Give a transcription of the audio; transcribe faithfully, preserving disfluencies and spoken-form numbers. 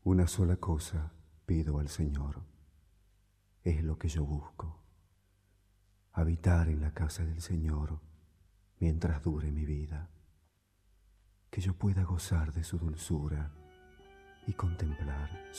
Una sola cosa pido al Señor, es lo que yo busco, habitar en la casa del Señor mientras dure mi vida, que yo pueda gozar de su dulzura y contemplar